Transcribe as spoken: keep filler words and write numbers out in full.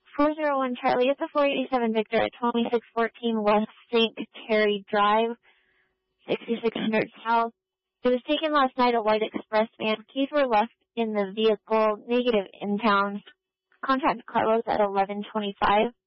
four zero one Charlie, it's a four eighty-seven Victor at twenty-six fourteen West Saint Terry Drive, sixty-six hundred South. It was taken last night at White Express van. Keys were left in the vehicle, negative impound. Contact Carlos at eleven twenty-five.